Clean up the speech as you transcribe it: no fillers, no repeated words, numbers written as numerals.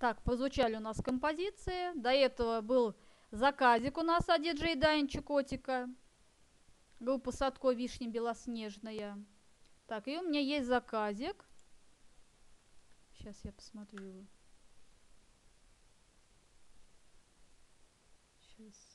Так, позвучали у нас композиции. До этого был заказик у нас от диджей Дани Чукотика. Группа Садко «Вишня белоснежная». Так, и у меня есть заказик. Сейчас я посмотрю. Сейчас.